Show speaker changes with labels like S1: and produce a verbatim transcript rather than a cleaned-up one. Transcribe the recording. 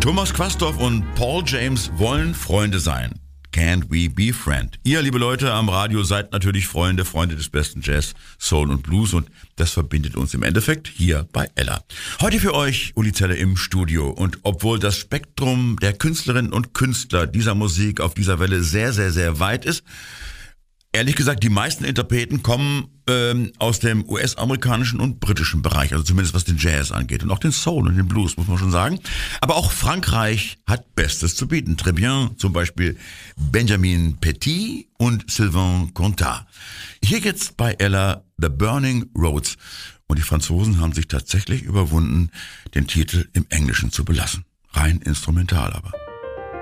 S1: Thomas Quasthoff und Paul James wollen Freunde sein. Can't we be friend? Ihr, liebe Leute am Radio, seid natürlich Freunde, Freunde des besten Jazz, Soul und Blues und das verbindet uns im Endeffekt hier bei Ella. Heute für euch Uli Zeller im Studio und obwohl das Spektrum der Künstlerinnen und Künstler dieser Musik auf dieser Welle sehr, sehr, sehr weit ist, ehrlich gesagt, die meisten Interpreten kommen ähm, aus dem U S-amerikanischen und britischen Bereich, also zumindest was den Jazz angeht und auch den Soul und den Blues, muss man schon sagen. Aber auch Frankreich hat Bestes zu bieten. Très bien, zum Beispiel Benjamin Petit und Sylvain Contat. Hier jetzt bei Ella The Burning Roads. Und die Franzosen haben sich tatsächlich überwunden, den Titel im Englischen zu belassen. Rein instrumental aber.